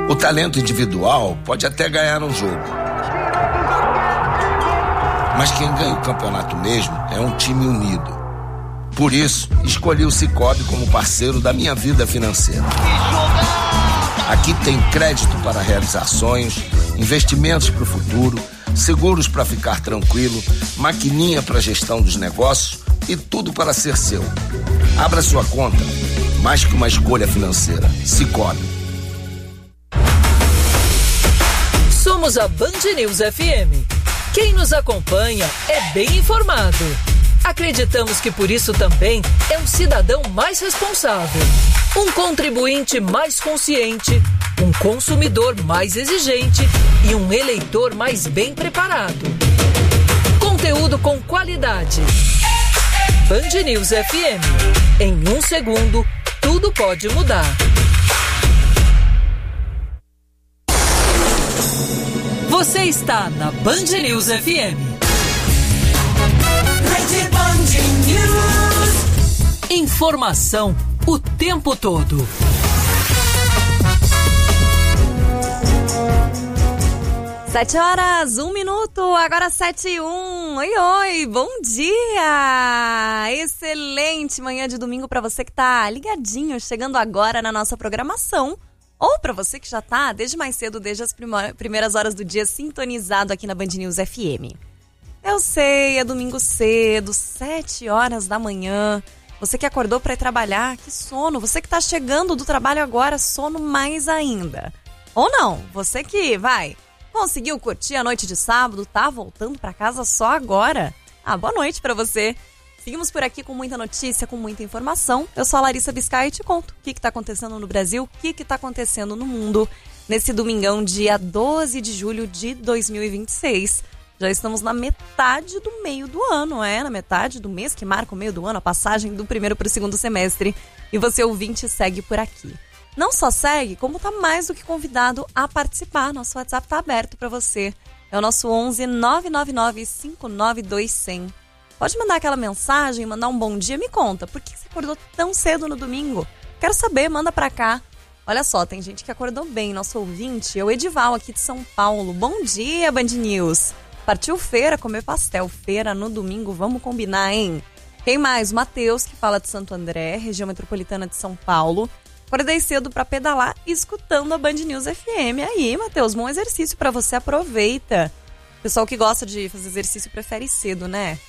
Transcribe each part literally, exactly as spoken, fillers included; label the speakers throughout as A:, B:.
A: O talento individual pode até ganhar um jogo, mas quem ganha o campeonato mesmo é um time unido. Por isso, escolhi o Sicoob como parceiro da minha vida financeira. Aqui tem crédito para realizar sonhos, investimentos para o futuro, seguros para ficar tranquilo, maquininha para gestão dos negócios e tudo para ser seu. Abra sua conta, mais que uma escolha financeira. Sicoob.
B: Somos a Band News F M. Quem nos acompanha é bem informado. Acreditamos que por isso também é um cidadão mais responsável, um contribuinte mais consciente, um consumidor mais exigente e um eleitor mais bem preparado. Conteúdo com qualidade. Band News F M. Em um segundo, tudo pode mudar. Você está na Band News F M. Rede Band News. Informação o tempo todo.
C: Sete horas, um minuto, agora sete e um. Oi, oi, bom dia! Excelente manhã de domingo para você que tá ligadinho, chegando agora na nossa programação. Ou para você que já tá desde mais cedo, desde as primeiras horas do dia, sintonizado aqui na Band News F M. Eu sei, é domingo cedo, sete horas da manhã. Você que acordou para ir trabalhar, que sono. Você que tá chegando do trabalho agora, sono mais ainda. Ou não, você que, vai, conseguiu curtir a noite de sábado, tá voltando para casa só agora. Ah, boa noite para você. Seguimos por aqui com muita notícia, com muita informação. Eu sou a Larissa Biscay e te conto o que está acontecendo no Brasil, o que está acontecendo no mundo nesse domingão, dia doze de julho de dois mil e vinte e seis. Já estamos na metade do meio do ano, é? Na metade do mês que marca o meio do ano, a passagem do primeiro para o segundo semestre. E você, ouvinte, segue por aqui. Não só segue, como está mais do que convidado a participar. Nosso WhatsApp está aberto para você. É o nosso onze nove nove nove cinco nove dois zero zero. Pode mandar aquela mensagem, mandar um bom dia. Me conta, por que você acordou tão cedo no domingo? Quero saber, manda pra cá. Olha só, tem gente que acordou bem. Nosso ouvinte é o Edival, aqui de São Paulo. Bom dia, Band News. Partiu feira, comer pastel. Feira no domingo, vamos combinar, hein? Quem mais? O Matheus, que fala de Santo André, região metropolitana de São Paulo. Acordei cedo pra pedalar, escutando a Band News F M. Aí, Matheus, bom exercício pra você, aproveita. O pessoal que gosta de fazer exercício prefere ir cedo, né?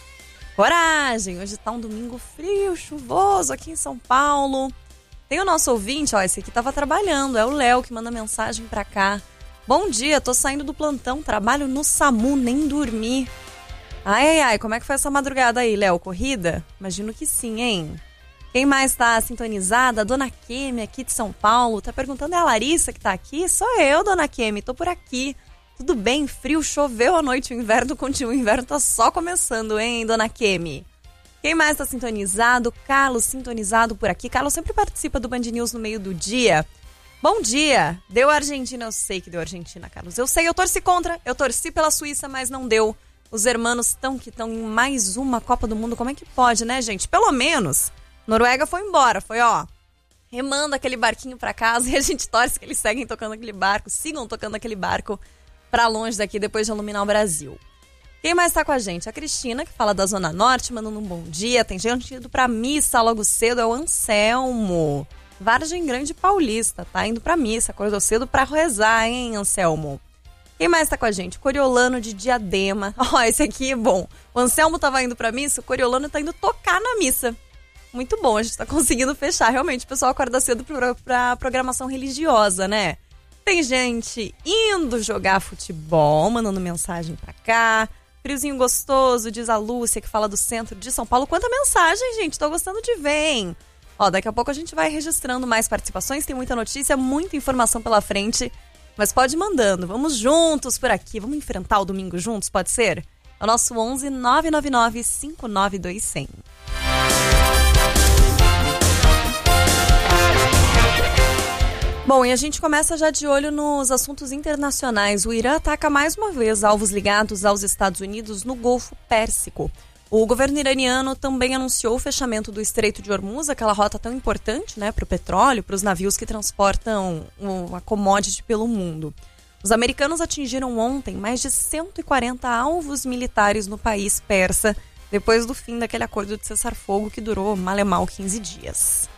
C: Coragem, hoje tá um domingo frio, chuvoso aqui em São Paulo. Tem o nosso ouvinte, ó, esse aqui tava trabalhando, é o Léo que manda mensagem pra cá. Bom dia, tô saindo do plantão, trabalho no SAMU, nem dormi. Ai, ai, ai, como é que foi essa madrugada aí, Léo? Corrida? Imagino que sim, hein? Quem mais tá sintonizada? A Dona Kemi, aqui de São Paulo, tá perguntando, é a Larissa que tá aqui? Sou eu, Dona Kemi, tô por aqui. Tudo bem, frio, choveu à noite, o inverno continua, o inverno tá só começando, hein, Dona Kemi? Quem mais tá sintonizado? Carlos, sintonizado por aqui. Carlos sempre participa do Band News no meio do dia. Bom dia! Deu Argentina, eu sei que deu Argentina, Carlos. Eu sei, eu torci contra, eu torci pela Suíça, mas não deu. Os hermanos estão que estão em mais uma Copa do Mundo, como é que pode, né, gente? Pelo menos, Noruega foi embora, foi, ó, remando aquele barquinho pra casa e a gente torce que eles seguem tocando aquele barco, sigam tocando aquele barco pra longe daqui depois de iluminar o Brasil. Quem mais tá com a gente? A Cristina, que fala da Zona Norte, mandando um bom dia. Tem gente indo pra missa logo cedo, é o Anselmo. Vargem Grande Paulista, tá indo pra missa, acordou cedo pra rezar, hein, Anselmo? Quem mais tá com a gente? O Coriolano de Diadema. Ó, oh, esse aqui é bom. O Anselmo tava indo pra missa, o Coriolano tá indo tocar na missa. Muito bom, a gente tá conseguindo fechar. Realmente, o pessoal acorda cedo pra, pra programação religiosa, né? Tem gente indo jogar futebol, mandando mensagem pra cá. Friozinho gostoso, diz a Lúcia, que fala do centro de São Paulo. Quanta mensagem, gente, tô gostando de ver, hein? Ó, daqui a pouco a gente vai registrando mais participações, tem muita notícia, muita informação pela frente. Mas pode ir mandando, vamos juntos por aqui, vamos enfrentar o domingo juntos, pode ser? É o nosso onze nove nove nove cinco nove dois zero zero. Bom, e a gente começa já de olho nos assuntos internacionais. O Irã ataca mais uma vez alvos ligados aos Estados Unidos no Golfo Pérsico. O governo iraniano também anunciou o fechamento do Estreito de Hormuz, aquela rota tão importante, né, para o petróleo, para os navios que transportam uma commodity pelo mundo. Os americanos atingiram ontem mais de cento e quarenta alvos militares no país persa, depois do fim daquele acordo de cessar-fogo que durou mal e mal quinze dias.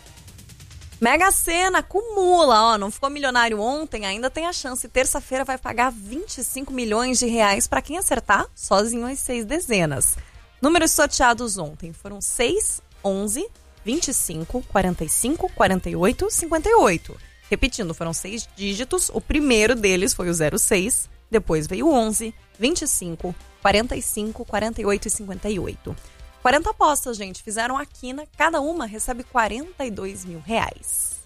C: Mega Sena acumula, ó, não ficou milionário ontem, ainda tem a chance. Terça-feira vai pagar vinte e cinco milhões de reais para quem acertar sozinho as seis dezenas. Números sorteados ontem foram seis, onze, vinte e cinco, quarenta e cinco, quarenta e oito, cinquenta e oito. Repetindo, foram seis dígitos, o primeiro deles foi o zero seis, depois veio o onze, vinte e cinco, quarenta e cinco, quarenta e oito e cinquenta e oito. quarenta apostas, gente, fizeram a quina, cada uma recebe quarenta e dois mil reais.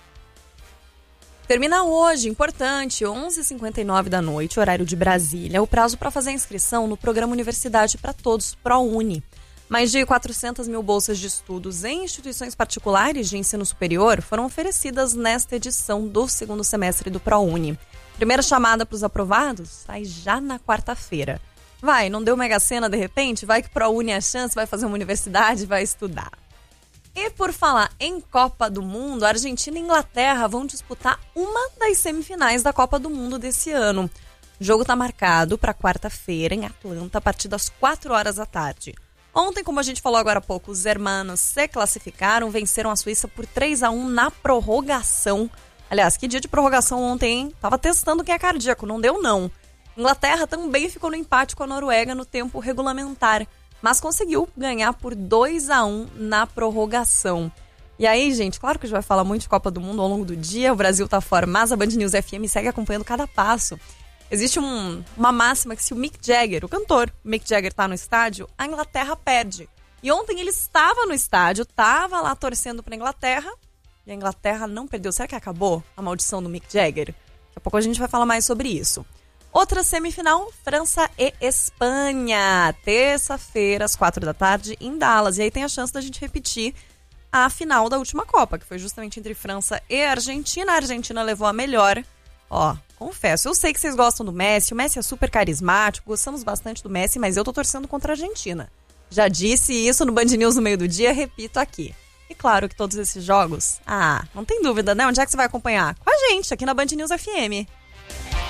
C: Termina hoje, importante, onze e cinquenta e nove da noite, horário de Brasília, o prazo para fazer a inscrição no programa Universidade para Todos, ProUni. Mais de quatrocentas mil bolsas de estudos em instituições particulares de ensino superior foram oferecidas nesta edição do segundo semestre do ProUni. Primeira chamada para os aprovados sai já na quarta-feira. Vai, não deu Mega Sena de repente? Vai que ProUni é a chance, vai fazer uma universidade, vai estudar. E por falar em Copa do Mundo, a Argentina e a Inglaterra vão disputar uma das semifinais da Copa do Mundo desse ano. O jogo está marcado para quarta-feira em Atlanta, a partir das quatro horas da tarde. Ontem, como a gente falou agora há pouco, os hermanos se classificaram, venceram a Suíça por três a um na prorrogação. Aliás, que dia de prorrogação ontem, hein? Tava testando quem é cardíaco, não deu não. Inglaterra também ficou no empate com a Noruega no tempo regulamentar, mas conseguiu ganhar por dois a um na prorrogação. E aí, gente, claro que a gente vai falar muito de Copa do Mundo ao longo do dia, o Brasil tá fora, mas a Band News F M segue acompanhando cada passo. Existe um, uma máxima que se o Mick Jagger, o cantor Mick Jagger, tá no estádio, a Inglaterra perde. E ontem ele estava no estádio, estava lá torcendo pra Inglaterra, e a Inglaterra não perdeu. Será que acabou a maldição do Mick Jagger? Daqui a pouco a gente vai falar mais sobre isso. Outra semifinal, França e Espanha. Terça-feira, às quatro da tarde, em Dallas. E aí tem a chance da gente repetir a final da última Copa, que foi justamente entre França e Argentina. A Argentina levou a melhor. Ó, confesso, eu sei que vocês gostam do Messi. O Messi é super carismático, gostamos bastante do Messi, mas eu tô torcendo contra a Argentina. Já disse isso no Band News no meio do dia, repito aqui. E claro que todos esses jogos, ah, não tem dúvida, né? Onde é que você vai acompanhar? Com a gente, aqui na Band News F M.